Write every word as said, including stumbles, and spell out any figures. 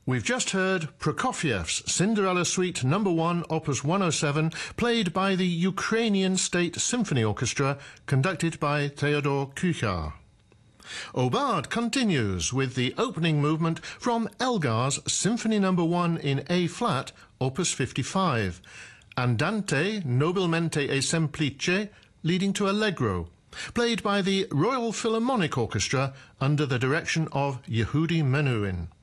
We've just heard Prokofiev's Cinderella Suite number one, Opus one oh seven, played by the Ukrainian State Symphony Orchestra, conducted by Theodor Kuchar. Aubade continues with the opening movement from Elgar's Symphony number one in A-flat, Opus fifty-five, Andante nobilmente e semplice, leading to Allegro, played by the Royal Philharmonic Orchestra under the direction of Yehudi Menuhin.